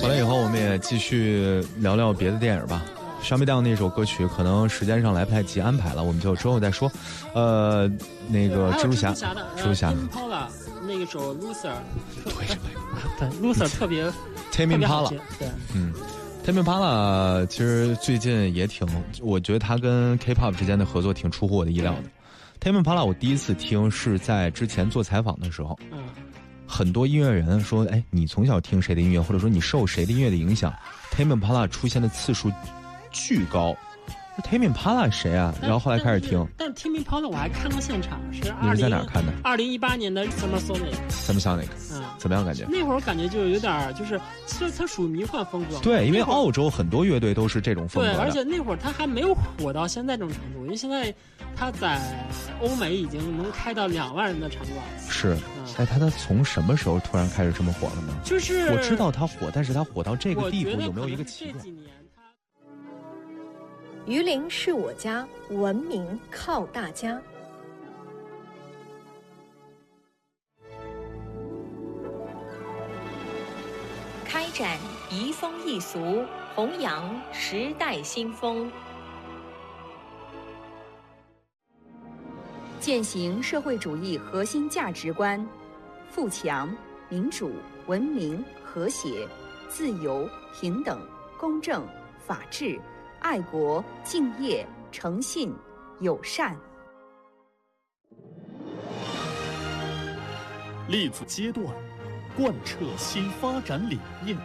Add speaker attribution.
Speaker 1: 回来以后我们也继续聊聊别的电影吧。Shout Me Down 那首歌曲可能时间上来不太及安排了，我们就之后再说。那个蜘蛛侠
Speaker 2: 那个首 Loser，
Speaker 1: 对
Speaker 2: ，Loser 特别
Speaker 1: Tame Impala，
Speaker 2: 对
Speaker 1: ，Tame Impala 其实最近也挺，我觉得他跟 K-pop 之间的合作挺出乎我的意料的。Tame Impala 我第一次听是在之前做采访的时候，很多音乐人说，哎，你从小听谁的音乐，或者说你受谁的音乐的影响 ，Tame Impala 出现的次数巨高。Tame Impala 谁啊？然后后来开始听。
Speaker 2: 但 Tame Impala 我还看过现场，是
Speaker 1: 你是在哪儿看的
Speaker 2: ？2018年的 Summer Sonic。
Speaker 1: 怎么样感觉？
Speaker 2: 那会儿感觉就有点就是它属于迷幻风格。
Speaker 1: 对，因为澳洲很多乐队都是这种风格的。
Speaker 2: 对，而且那会儿它还没有火到现在这种程度，因为现在它在欧美已经能开到2万人的场馆。
Speaker 1: 是，哎，他从什么时候突然开始这么火了呢？
Speaker 2: 就是
Speaker 1: 我知道他火，但是他火到这个地步有没有一个奇怪？
Speaker 3: 榆林是我家，文明靠大家。开展移风易俗，弘扬时代新风，
Speaker 4: 践行社会主义核心价值观：富强、民主、文明、和谐、自由、平等、公正、法治、爱国、敬业、诚信、友善。
Speaker 5: 历次阶段，贯彻新发展理念。